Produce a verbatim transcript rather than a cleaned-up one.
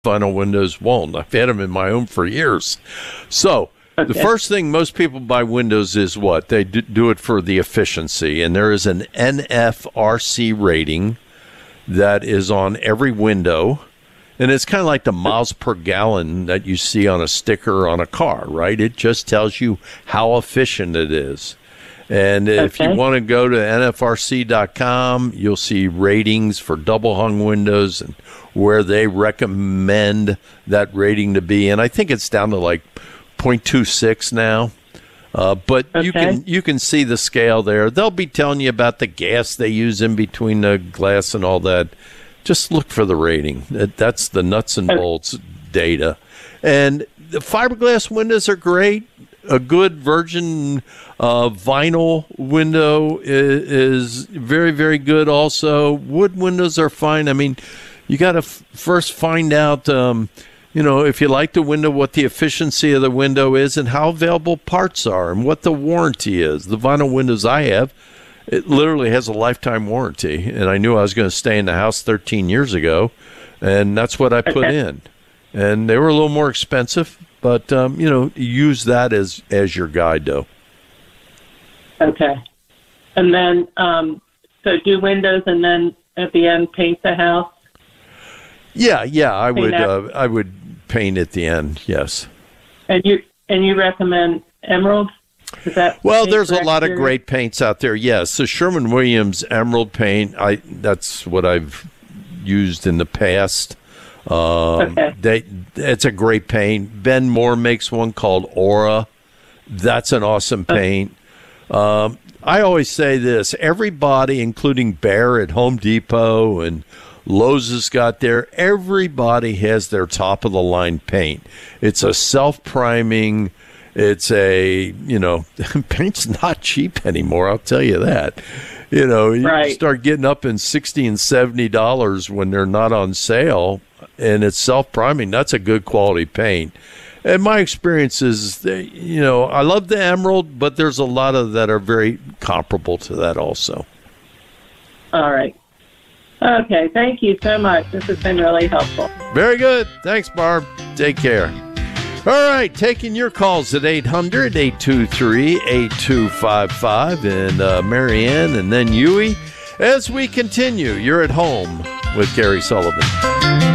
vinyl windows won't. I've had them in my home for years. So okay. The first thing most people buy windows is what? They do it for the efficiency. And there is an N F R C rating that is on every window. And it's kind of like the miles per gallon that you see on a sticker on a car, right? It just tells you how efficient it is. And if okay. you want to go to N F R C dot com, you'll see ratings for double hung windows and where they recommend that rating to be. And I think it's down to like zero point two six now. Uh, but okay. you can you can see the scale there. They'll be telling you about the gas they use in between the glass and all that. Just look for the rating. That's the nuts and bolts data. And the fiberglass windows are great. A good virgin uh, vinyl window is, is very, very good also. Wood windows are fine. I mean, you got to f- first find out, um, you know, if you like the window, what the efficiency of the window is and how available parts are and what the warranty is. The vinyl windows I have, it literally has a lifetime warranty. And I knew I was going to stay in the house thirteen years ago, and that's what I put in. And they were a little more expensive. But, um, you know, use that as, as your guide, though. Okay. And then, um, so do windows and then at the end paint the house? Yeah, yeah, I paint would uh, I would paint at the end, yes. And you and you recommend Emerald? Is that well, there's a lot of great paints out there, yes. The Sherwin-Williams Emerald paint, I that's what I've used in the past. Um, okay. they, it's a great paint. Ben Moore makes one called Aura. That's an awesome paint. Um, I always say this. Everybody, including Behr at Home Depot and Lowe's has got there, everybody has their top-of-the-line paint. It's a self-priming. It's a, you know, paint's not cheap anymore, I'll tell you that. You know, you right. start getting up in sixty dollars and seventy dollars when they're not on sale, and it's self-priming. That's a good quality paint. And my experience is, you know, I love the Emerald, but there's a lot of that are very comparable to that also. All right. Okay, thank you so much. This has been really helpful. Very good. Thanks, Barb. Take care. All right, taking your calls at eight hundred, eight two three, eight two five five, and uh, Marianne, and then Huey. As we continue, you're at home with Gary Sullivan.